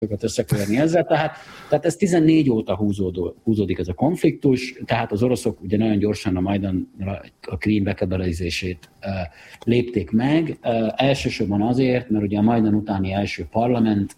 összeköverni ezzel. Tehát ez 14 óta húzódik ez a konfliktus, tehát az oroszok ugye nagyon gyorsan a Majdanra a Krím bekebelezését lépték meg. Elsősorban azért, mert ugye a Majdan utáni első parlament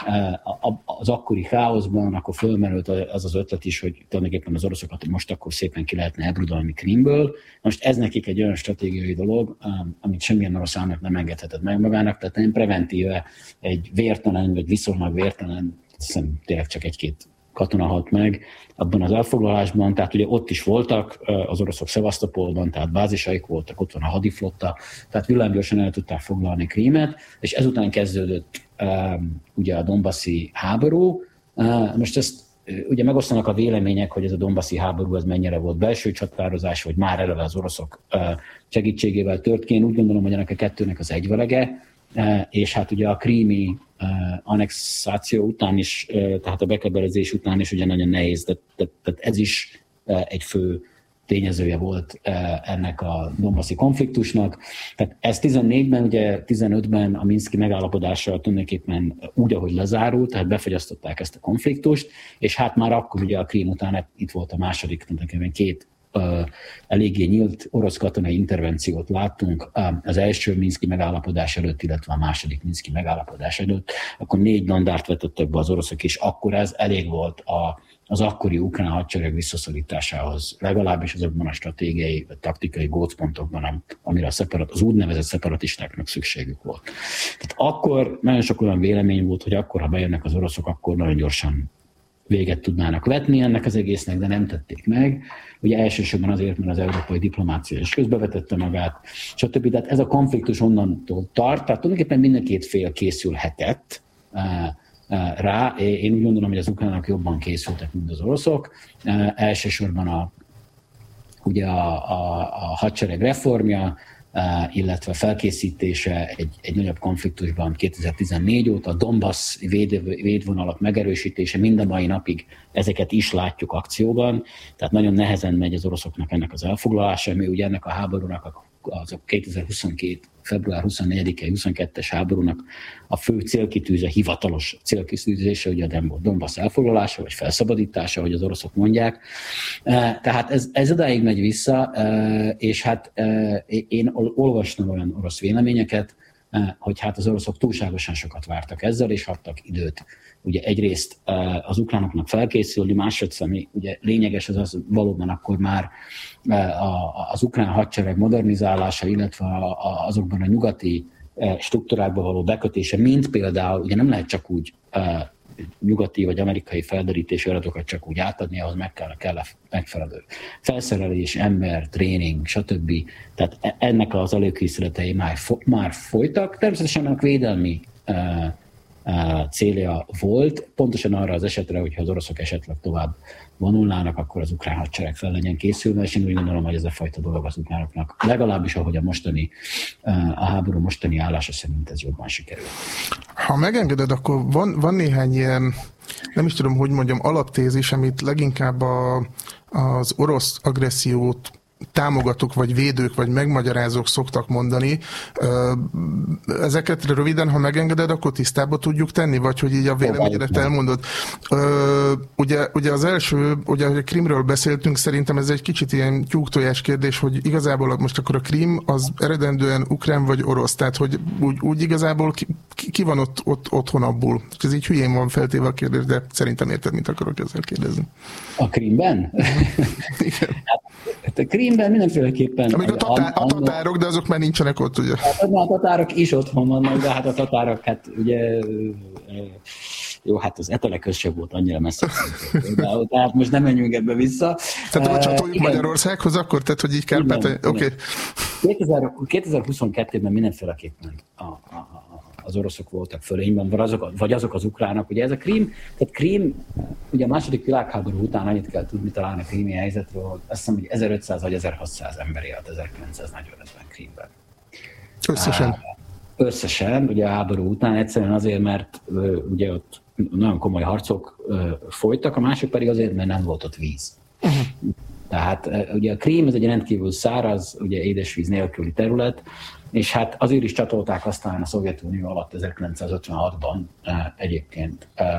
az akkori káoszban akkor fölmerült az ötlet is, hogy tulajdonképpen az oroszokat most akkor szépen ki lehetne elbrudolni Krímből. Most ez nekik egy olyan stratégiai dolog, amit semmilyen orosz államnak nem engedhetett meg magának, tehát nem preventíve egy vértelen, vagy viszonylag vértelen, hiszem tényleg csak egy-két katona halt meg abban az elfoglalásban, tehát ugye ott is voltak az oroszok Szevasztopolban, tehát bázisaik voltak, ott van a hadiflotta, tehát villámgyorsan el tudták foglalni Krímet, és ezután kezdődött ugye a donbassi háború. Most ezt ugye megosztanak a vélemények, hogy ez a donbassi háború ez mennyire volt belső csatározás, vagy már eleve az oroszok segítségével tört ki. Én úgy gondolom, hogy ennek a kettőnek az egyvelege, és hát ugye a krími annexáció után is, tehát a bekebelezés után is ugye nagyon nehéz, tehát ez is egy fő tényezője volt ennek a donbassi konfliktusnak. Tehát ez 14-ben, ugye 15-ben a minszki megállapodással tulajdonképpen úgy, ahogy lezárult, tehát befagyasztották ezt a konfliktust, és hát már akkor ugye a Krím után itt volt a második, tulajdonképpen két eléggé nyílt orosz katonai intervenciót láttunk az első minszki megállapodás előtt, illetve a második minszki megállapodás előtt, akkor 4 landárt vetettek be az oroszok, és akkor ez elég volt az akkori ukrán hadsereg visszaszorításához, legalábbis azokban a stratégiai, taktikai gócpontokban, amire az úgynevezett szeparatistáknak szükségük volt. Tehát akkor nagyon sok olyan vélemény volt, hogy akkor, ha bejönnek az oroszok, akkor nagyon gyorsan véget tudnának vetni ennek az egésznek, de nem tették meg. Ugye elsősorban azért, mert az európai diplomácia is közbevetette magát, stb. Tehát ez a konfliktus onnantól tart, tehát tulajdonképpen mind a két fél készülhetett rá. Én úgy gondolom, hogy az ukránok jobban készültek, mint az oroszok. Elsősorban ugye a hadsereg reformja, illetve felkészítése egy nagyobb konfliktusban 2014 óta, a Donbass védvonalak megerősítése, mind a mai napig ezeket is látjuk akcióban, tehát nagyon nehezen megy az oroszoknak ennek az elfoglalása, ami ugye ennek a háborúnak az a 2022. február 24-i 22-es háborúnak a fő célkitűzése, hivatalos célkitűzése, ugye a Donbass elfoglalása, vagy felszabadítása, ahogy az oroszok mondják. Tehát ez odáig megy vissza, és hát én olvastam olyan orosz véleményeket, hogy hát az oroszok túlságosan sokat vártak ezzel, és hagytak időt. Ugye egyrészt az ukránoknak felkészülni, másodszor, ami ugye lényeges, az valóban akkor már az ukrán hadsereg modernizálása, illetve azokban a nyugati struktúrákba való bekötése, mint például, ugye nem lehet csak úgy nyugati vagy amerikai felderítési adatokat csak úgy átadni, ahhoz kell a megfelelő felszerelés, ember, tréning, stb. Tehát ennek az előkészületei már folytak. Természetesen a védelmi célja volt, pontosan arra az esetre, hogyha az oroszok esetleg tovább vonulnának, akkor az ukrán hadsereg fel legyen készülve, és én úgy gondolom, hogy ez a fajta dolog az ukránoknak, legalábbis ahogy a háború mostani állása szerint ez jobban sikerül. Ha megengeded, akkor van néhány ilyen, nem is tudom, hogy mondjam, alaptézis, amit leginkább az orosz agressziót támogatók, vagy védők, vagy megmagyarázók szoktak mondani. Ezeket röviden, ha megengeded, akkor tisztába tudjuk tenni, vagy hogy így a véleményedet elmondod. Ugye az első, ugye a Krímről beszéltünk, szerintem ez egy kicsit ilyen tyúktojás kérdés, hogy igazából most akkor a Krím az eredendően ukrán vagy orosz, tehát hogy úgy igazából ki van ott otthonabbul. Ez így hülyén van feltéve a kérdés, de szerintem érted, mit akarok ezzel kérdezni. A Krímben? Hát a Krímben mindenféleképpen... Amíg a tatárok, de azok már nincsenek ott, ugye? A tatárok is otthon vannak, de hát a tatárok, hát ugye... Jó, hát az Eteleköz sem volt annyira messze. Tehát most nem menjünk ebbe vissza. Tehát csatoljuk Magyarországhoz akkor? Tehát, hogy így Kárpátalján... Oké. 2022-ben mindenféleképpen az oroszok voltak fölényben, vagy azok az ukránok. Ugye ez a Krím, tehát Krím, ugye a második világháború után annyit kell tudni talán a krími helyzetről, hogy azt hiszem, hogy 1500 vagy 1600 ember élt 1945-ben Krímben. Összesen, ugye a háború után egyszerűen azért, mert ugye ott nagyon komoly harcok folytak, a másik pedig azért, mert nem volt ott víz. Tehát ugye a Krím ez egy rendkívül száraz, ugye édesvíz nélküli terület, és hát azért is csatolták aztán a Szovjetunió alatt 1956-ban egyébként